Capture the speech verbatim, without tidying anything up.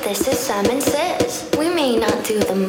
This is Simon Says. We may not do the